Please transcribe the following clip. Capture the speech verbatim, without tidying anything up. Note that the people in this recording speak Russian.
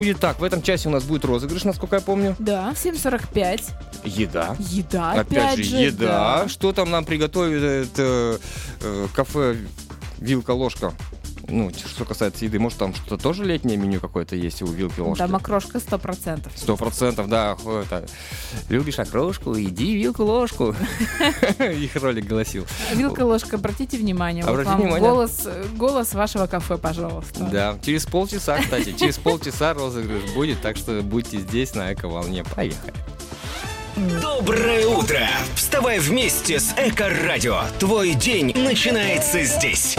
Будет так, в этом часе у нас будет розыгрыш, насколько я помню. Да, в семь сорок пять. Еда. Еда, Опять же, же, еда. да. Что там нам приготовит э, э, кафе «Вилка-ложка»? Ну, что касается еды, может, там что-то тоже летнее меню какое-то есть у «Вилки-ложки»? Там окрошка сто процентов. Сто процентов, да. Это, любишь окрошку, иди вилку-ложку. Их ролик гласил. Вилка-ложка, обратите внимание. Обратите вот вам внимание. Голос, голос вашего кафе, пожалуйста. Да, через полчаса, кстати, через полчаса розыгрыш будет, так что будьте здесь на Эко-волне. Поехали. Доброе утро! Вставай вместе с Эко-радио. Твой день начинается здесь.